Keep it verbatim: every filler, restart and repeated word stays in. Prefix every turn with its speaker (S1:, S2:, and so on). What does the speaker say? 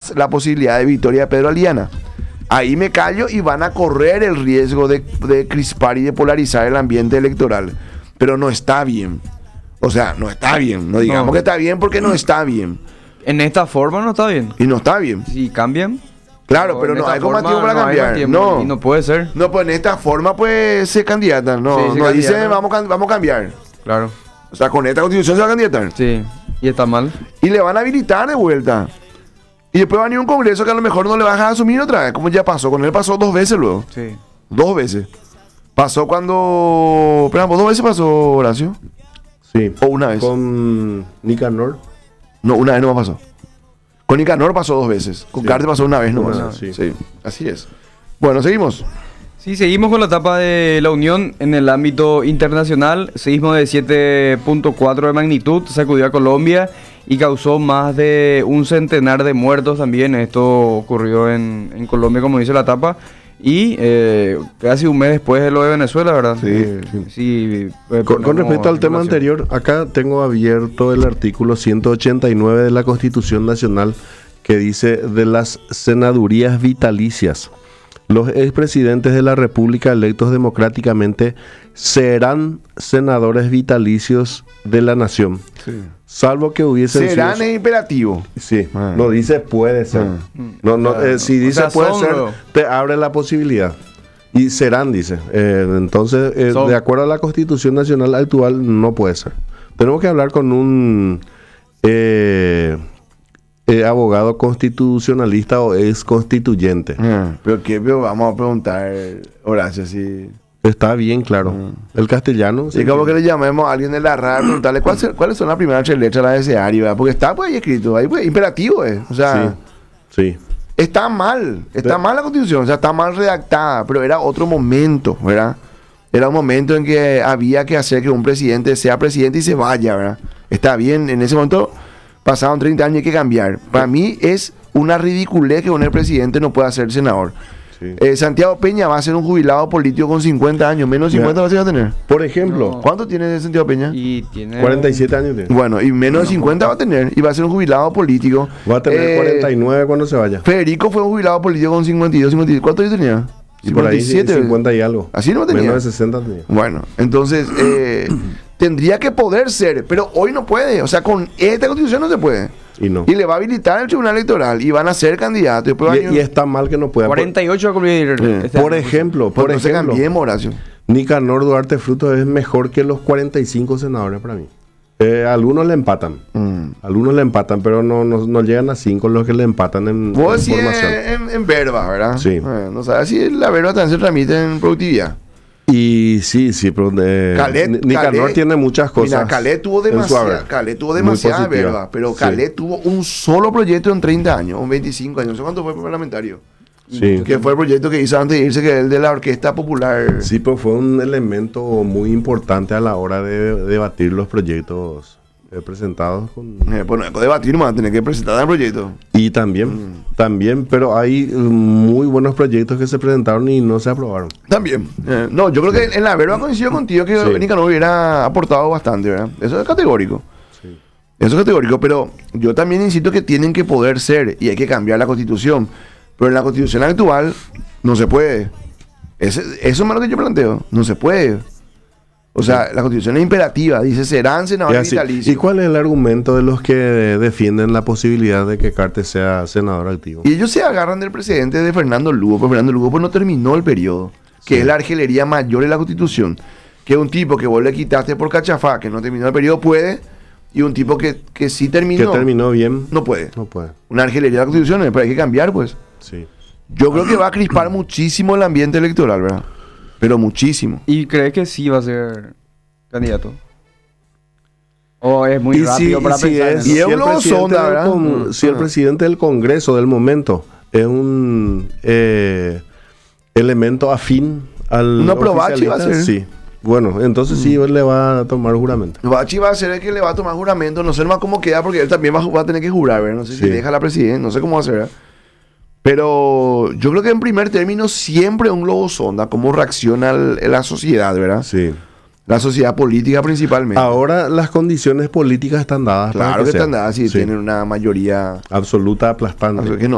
S1: más la posibilidad de victoria de Pedro Aliana. Ahí me callo y van a correr el riesgo de, de crispar y de polarizar el ambiente electoral. Pero no está bien. O sea, no está bien. No digamos
S2: No.
S1: que está bien porque no está bien.
S2: En esta forma no está bien.
S1: Y no está bien.
S2: Si cambian.
S1: Claro, pero
S2: en
S1: no
S2: esta
S1: hay como
S2: forma
S1: motivo para
S2: no hay
S1: cambiar.
S2: más tiempo,
S1: No.
S2: Y no puede ser.
S1: No, pues en esta forma pues se candidatan. No,
S2: Sí, se
S1: no dice
S2: candidatan.
S1: vamos, can- vamos a cambiar.
S2: Claro.
S1: O sea, con esta constitución se va a candidatar.
S2: Sí. Y está mal.
S1: Y le van a habilitar de vuelta. Y después va a venir un congreso que a lo mejor no le vas a asumir otra vez, como ya pasó. Con él pasó dos veces luego.
S2: Sí.
S1: Dos veces. Pasó cuando... Espera, ¿vos dos veces pasó, Horacio?
S3: Sí.
S1: ¿O una vez?
S3: Con Nicanor.
S1: No, una vez no pasó. Con Nicanor pasó dos veces. Con
S3: Sí.
S1: Carte pasó una vez nomás.
S3: Una vez, sí.
S1: Sí, así es. Bueno, seguimos.
S2: Sí, seguimos con la etapa de la Unión en el ámbito internacional. Sismo de siete punto cuatro de magnitud sacudió a Colombia y causó más de un centenar de muertos también. Esto ocurrió en, en Colombia, como dice la etapa. Y eh, casi un mes después de lo de Venezuela, ¿verdad?
S1: Sí.
S2: Eh, sí, eh,
S3: Con, con
S2: ponemos
S3: respecto al tema
S2: relación.
S3: anterior, acá tengo abierto el artículo ciento ochenta y nueve de la Constitución Nacional que dice de las senadurías vitalicias. Los expresidentes de la República electos democráticamente serán senadores vitalicios de la nación, salvo que hubiesen
S1: Serán
S3: sido...
S1: es imperativo.
S3: Sí,
S1: Ah.
S3: no dice puede ser.
S1: Ah.
S3: No, no, eh, si
S2: O
S3: dice
S2: sea,
S3: puede
S2: son
S3: ser,
S2: luego.
S3: te abre la posibilidad. Y serán, dice. Eh, entonces, eh,
S2: Son.
S3: de acuerdo a la Constitución Nacional actual, no puede ser. Tenemos que hablar con un eh, eh, abogado constitucionalista o ex constituyente.
S1: Ah, pero qué, pero vamos a preguntar, Horacio, si...
S3: Está bien claro. El castellano.
S1: Y como que le llamemos a alguien de la radio, preguntarle ¿cuál se- cuáles son las primeras tres letras del abecedario, ¿verdad? Porque está pues ahí escrito, ahí pues imperativo es. O sea,
S3: Sí, sí.
S1: está mal, está
S3: De-
S1: mal la constitución, o sea, está mal redactada, pero era otro momento, ¿verdad? Era un momento en que había que hacer que un presidente sea presidente y se vaya, ¿verdad? Está bien, en ese momento pasaron treinta años y hay que cambiar. Para mí es una ridiculez que un presidente no pueda ser senador.
S3: Sí.
S1: Eh, Santiago Peña va a ser un jubilado político con cincuenta años, menos de cincuenta va a tener.
S3: Por ejemplo,
S2: No.
S1: ¿Cuánto tiene Santiago Peña?
S2: Y tiene...
S3: cuarenta y siete años tiene.
S1: Bueno, y menos de cincuenta va a tener, y va a ser un jubilado político.
S3: Va a tener
S1: Eh,
S3: cuarenta y nueve cuando se vaya.
S1: Federico fue un jubilado político con cincuenta y dos, cincuenta y tres. ¿Cuántos años tenía?
S3: Y por ahí sí,
S1: cincuenta y siete.
S3: cincuenta y algo.
S1: Así no tenía.
S3: Menos de sesenta tenía.
S1: Bueno, entonces eh, tendría que poder ser, pero hoy no puede. O sea, con esta constitución no se puede.
S3: Y no.
S1: Y le va a habilitar el Tribunal Electoral y van a ser candidatos. Y después va a
S3: Y,
S1: venir-
S3: y está mal que no pueda. Por,
S2: cuarenta y ocho va a cumplir
S1: Eh,
S2: este
S3: por
S2: año.
S3: ejemplo,
S1: Pues
S3: por
S1: no se
S3: ejemplo,
S1: cambiemos, Horacio.
S3: Nicanor Duarte Frutos es mejor que los cuarenta y cinco senadores para mí. Eh, algunos le empatan.
S1: Mm.
S3: Algunos le empatan, pero no, no, no llegan a cinco los que le empatan en,
S1: Vos
S3: en
S1: decís
S3: formación.
S1: en, en, en verba, ¿verdad?
S3: Sí.
S1: Eh, no sabes si la verba también se tramite en productividad.
S3: Y sí, sí, pero eh,
S1: Calet-
S3: Ni- Nicanor
S1: Calet-
S3: tiene muchas cosas.
S1: Mira, Calet tuvo
S3: en su
S1: demasiada,
S3: haber.
S1: Calet tuvo
S3: Muy
S1: demasiada
S3: positiva.
S1: verba, pero
S3: Sí.
S1: Calet tuvo un solo proyecto en treinta años, o en veinticinco años, no sé cuánto fue parlamentario.
S3: Sí.
S1: Que fue el proyecto que hizo antes de irse, que es el de la Orquesta Popular.
S3: Sí, pero fue un elemento muy importante a la hora de debatir los proyectos eh, presentados con...
S1: Eh, pues no hay que debatir, más tener que presentar el proyecto.
S3: Y también, también, pero hay eh, muy buenos proyectos que se presentaron y no se aprobaron.
S1: También. Eh, no, yo creo que en la verba coincido contigo que
S3: Sí.
S1: Nicanor hubiera aportado bastante, ¿verdad? Eso es categórico.
S3: Sí.
S1: Eso es categórico, pero yo también insisto que tienen que poder ser y hay que cambiar la constitución. Pero en la constitución actual no se puede. Ese- eso es más lo que yo planteo. No se puede. O sea, la constitución es imperativa. Dice, serán
S3: Y,
S1: senadores
S3: así-
S1: vitalicios.
S3: ¿Y cuál es el argumento de los que defienden la posibilidad de que Cartes sea senador activo?
S1: Y ellos se agarran del presidente de Fernando Lugo, porque Fernando Lugo pues, no terminó el periodo, que
S3: Sí.
S1: es la argelería mayor en la constitución. Que un tipo que vos le quitaste por cachafá, que no terminó el periodo, puede, y un tipo que, que sí
S3: Que
S1: terminó,
S3: terminó bien.
S1: no puede.
S3: No puede.
S1: Una argelería de la constitución, pero hay que cambiar, pues.
S3: Sí.
S1: Yo creo que va a crispar muchísimo el ambiente electoral, ¿verdad? Pero muchísimo.
S2: ¿Y crees que sí va a ser candidato? ¿O es muy
S3: Y
S2: rápido
S3: si-
S2: para
S3: si
S2: pensar en
S3: es-
S2: eso?
S1: Y
S3: si
S1: es
S3: el
S1: una
S3: presidente
S1: sonda,
S3: del
S1: ¿verdad?
S3: con-
S1: Mm.
S3: si el
S1: Ah.
S3: presidente del Congreso del momento es un eh, elemento afín al
S1: No, pero Bachi va a
S3: oficialista,
S1: ser.
S3: sí. Bueno, entonces sí le va a tomar juramento.
S1: Bachi va a ser el que le va a tomar juramento, no sé más cómo queda, porque él también va, a- va a tener que jurar, ¿verdad? No sé si
S3: Sí.
S1: deja la presidencia, no sé cómo va a ser, ¿verdad? Pero yo creo que en primer término siempre un globo sonda, cómo reacciona el- la sociedad, ¿verdad?
S3: Sí.
S1: La sociedad política principalmente.
S3: Ahora las condiciones políticas están dadas. para
S1: claro que
S3: sea.
S1: están dadas si
S3: Sí.
S1: tienen una mayoría
S3: Absoluta aplastante.
S1: que no